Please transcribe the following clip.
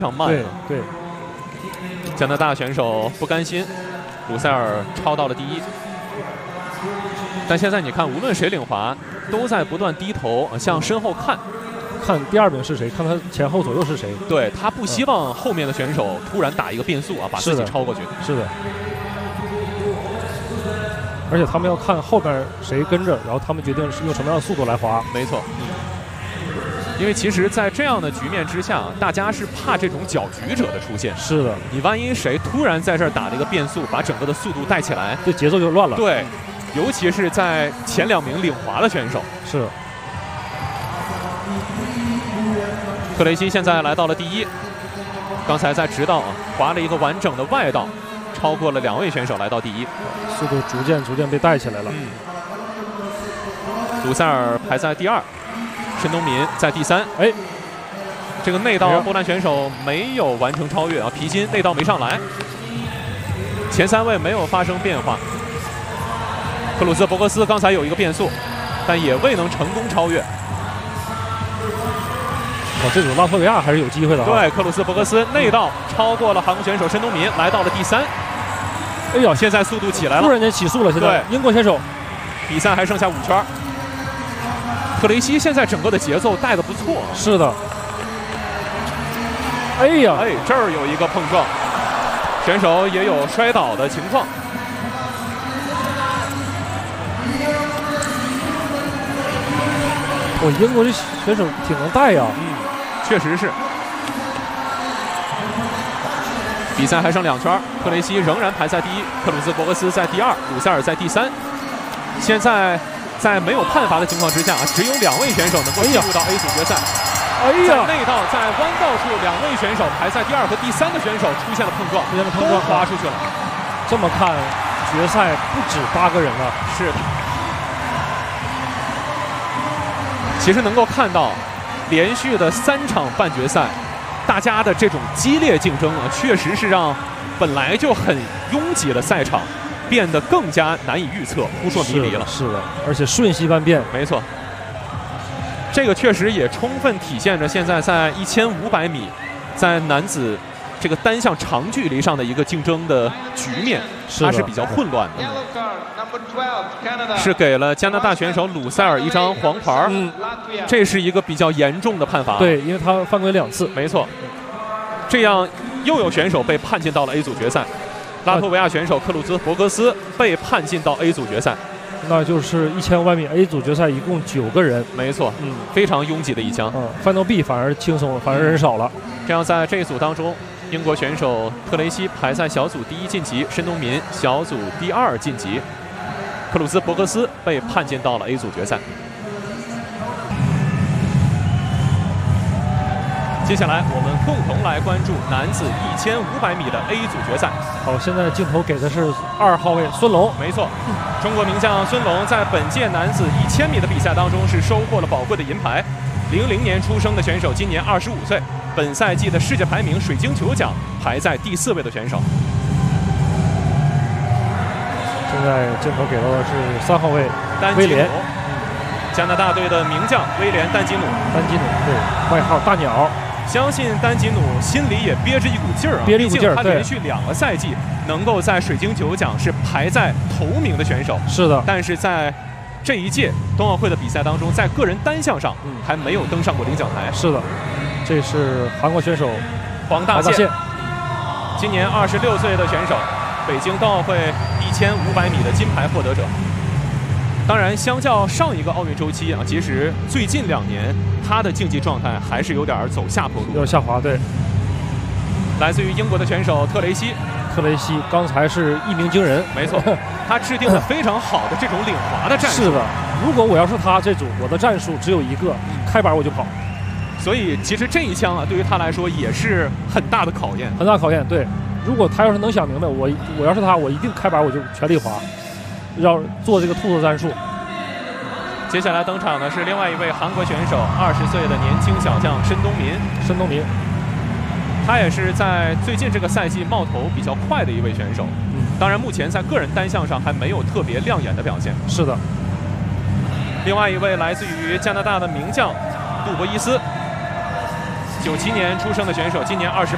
常慢。 对， 加拿大选手不甘心，鲁塞尔超到了第一。但现在你看，无论谁领滑，都在不断低头向身后看第2名是谁，看他前后左右是谁。 对他不希望后面的选手突然打一个变速把自己超过去。 是的。而且他们要看后边谁跟着，然后他们决定是用什么样的速度来滑。 没错。因为其实，在这样的局面之下，大家是怕这种搅局者的出现。 是的。 你万一谁突然在这儿打了一个变速，把整个的速度带起来， 这节奏就乱了。 对。尤其是在前2名领滑的选手。 是。 特雷西现在来到了第1，刚才在直道滑了一个完整的外道，超过了2位选手来到第1， 速度逐渐被带起来了。 鲁塞尔排在第2，申东民在第3。哎，这个内道波兰选手没有完成超越皮金内道没上来，前3位没有发生变化。克鲁斯伯格斯刚才有一个变速，但也未能成功超越。 这组拉脱维亚还是有机会的。 对，克鲁斯伯格斯内道超过了韩国选手申东民，来到了第3。哎呦，现在速度起来了， 突然间起速了。现在英国选手比赛还剩下5圈。特雷西现在整个的节奏带得不错。 是的。哎呀， 这儿有一个碰撞，选手也有摔倒的情况。 英国这选手挺能带呀。 确实是。比赛还剩2圈，特雷西仍然排在第1，克鲁斯伯格斯在第2，鲁塞尔在第3。现在在没有判罚的情况之下只有2位选手能够进入到 A 组决赛。在内道在弯道处，2位选手排在第2和第3的选手出现了碰撞，都滑出去了。 这么看，决赛不止8个人了。 是的。其实能够看到，连续的3场半决赛，大家的这种激烈竞争确实是让本来就很拥挤的赛场变得更加难以预测、扑朔迷离了。 是的，而且瞬息万变。 没错，这个确实也充分体现着现在在1500米，在男子这个单项长距离上的一个竞争的局面，它是比较混乱的。是给了加拿大选手鲁塞尔一张黄牌，这是一个比较严重的判罚。 对，因为他犯规2次。 没错，这样又有选手被判进到了 A 组决赛。拉脱维亚选手克鲁兹伯格斯被判进到 A 组决赛。 那就是1500米 A 组决赛一共9个人。 没错，非常拥挤的一枪。 Final B 反而轻松了，反而人少了。 这样在这一组当中，英国选手特雷西排在小组第1晋级，申东民小组第2晋级。克鲁斯伯格斯被判进到了 A 组决赛。接下来我们共同来关注男子1500米的 A 组决赛。 好，现在镜头给的是2号位孙龙。 没错，中国名将孙龙在本届男子1000米的比赛当中是收获了宝贵的银牌。00年出生的选手，今年25岁，本赛季的世界排名水晶球奖排在第4位的选手。 现在镜头给到的是3号位威廉， 加拿大队的名将威廉丹吉努。 对，外号大鸟。 相信丹吉努心里也憋着一股劲儿憋着一股劲儿。 他连续2个赛季能够在水晶球奖是排在头名的选手。 是的。 但是在这一届冬奥会的比赛当中，在个人单项上还没有登上过领奖台。 是的，这是韩国选手黄大宪，今年26岁的选手，北京冬奥会1500米的金牌获得者。当然，相较上一个奥运周期其实最近2年他的竞技状态还是有点走下坡路， 有点下滑。对， 来自于英国的选手特雷西刚才是一鸣惊人。 没错，他制定了非常好的这种领滑的战术。 是的，如果我要是他这组，我的战术只有一个，开板我就跑。 所以其实这一枪对于他来说也是很大的考验。 很大考验，对。如果他要是能想明白，我要是他，我一定开板我就全力滑，要做这个兔子战术。 接下来登场的是另外一位韩国选手，20岁的年轻小将申东民。他也是在最近这个赛季冒头比较快的一位选手。当然，目前在个人单项上还没有特别亮眼的表现。 是的。 另外一位来自于加拿大的名将杜博伊斯，97年出生的选手，今年28